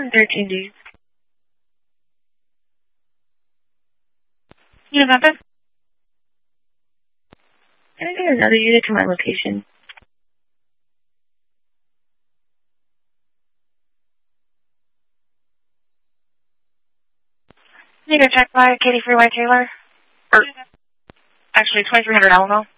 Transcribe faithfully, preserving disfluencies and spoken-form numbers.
and thirteen days. Yeah, Papa. Can I get another unit to my location? Need a check by Katie Freeway Taylor? Or, actually, twenty-three hundred Alamo.